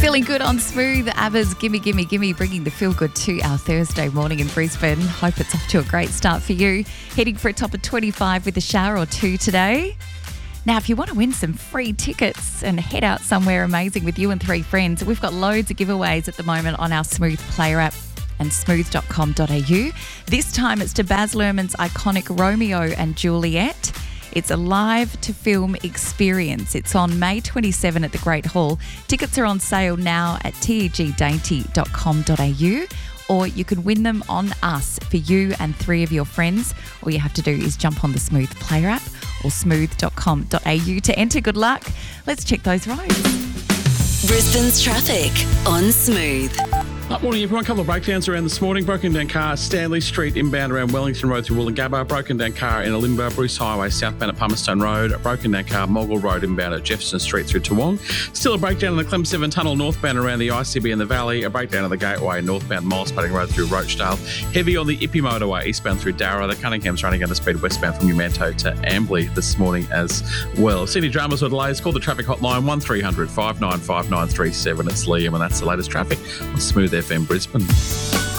Feeling good on Smooth. ABBA's Gimme Gimme Gimme, bringing the feel good to our Thursday morning in Brisbane. Hope it's off to a great start for you. Heading for a top of 25 with a shower or two today. Now, if you want to win some free tickets and head out somewhere amazing with you and three friends, we've got loads of giveaways at the moment on our Smooth player app and smooth.com.au. This time it's to Baz Luhrmann's iconic Romeo and Juliet. It's a live-to-film experience. It's on May 27 at the Great Hall. Tickets are on sale now at tegdainty.com.au, or you can win them on us for you and three of your friends. All you have to do is jump on the Smooth player app or smooth.com.au to enter. Good luck. Let's check those roads. Brisbane's traffic on Smooth. Morning, everyone. A couple of breakdowns around this morning. Broken down car, Stanley Street inbound around Wellington Road through Wollongabba. Broken down car in Alimba, Bruce Highway southbound at Palmerston Road. A broken down car, Mogul Road inbound at Jefferson Street through Toowong. Still a breakdown in the Clem 7 Tunnel northbound around the ICB in the Valley. A breakdown of the Gateway northbound Miles Paddock Road through Rochdale. Heavy on the Ippy motorway eastbound through Darra. The Cunningham's running under speed westbound from Umanto to Ambley this morning as well. Sydney dramas or delays, call the traffic hotline 1300 595 937. It's Liam, and that's the latest traffic on Smooth FM Brisbane.